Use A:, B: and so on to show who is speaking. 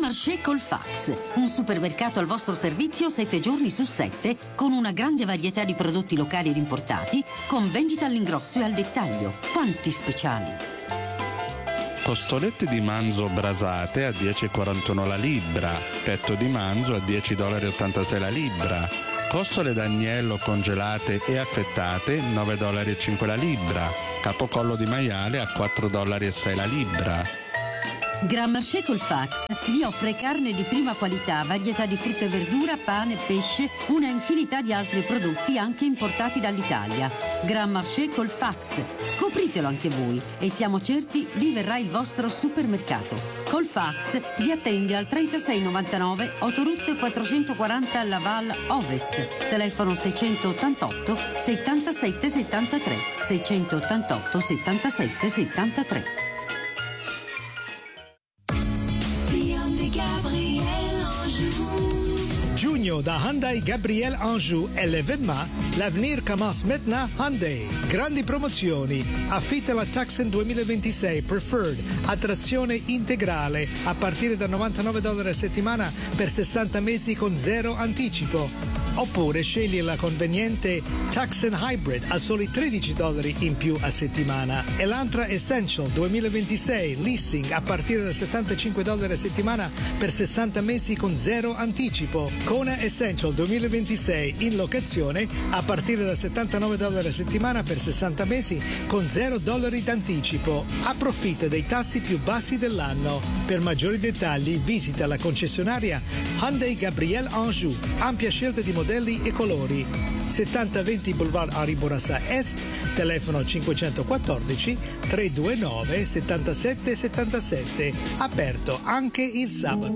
A: Marché col fax, un supermercato al vostro servizio 7 giorni su 7, con una grande varietà di prodotti locali ed importati, con vendita all'ingrosso e al dettaglio. Quanti speciali!
B: Costolette di manzo brasate a 10,41 la libra, petto di manzo a $10,86 la libra, costole d'agnello congelate e affettate $9,05 la libra, capocollo di maiale a $4,06 la libra.
A: Grand Marché col fax vi offre carne di prima qualità, varietà di frutta e verdura, pane, pesce, una infinità di altri prodotti anche importati dall'Italia. Grand Marché col fax, scopritelo anche voi e siamo certi diverrà il vostro supermercato. Col fax vi attende al 3699 Autoroute 440 Laval Ovest, telefono 688 77 73 688 77 73.
C: Giugno da Hyundai Gabriel Anjou è l'événement. L'avenir commence maintenant Hyundai. Grandi promozioni. Affitta la Tucson 2026 Preferred a trazione integrale a partire da $99 a settimana per 60 mesi con zero anticipo. Oppure scegli la conveniente Tucson Hybrid a soli $13 in più a settimana. Elantra Essential 2026 Leasing a partire da $75 a settimana per 60 mesi con zero anticipo. Kona Essential 2026 in locazione a partire da $79 a settimana per 60 mesi con $0 d'anticipo. Approfitta dei tassi più bassi dell'anno. Per maggiori dettagli visita la concessionaria Hyundai Gabriel Anjou. Ampia scelta di modelli e colori. 7020 Boulevard Henri Bourassa Est, telefono 514 329 7777. Aperto anche il sabato.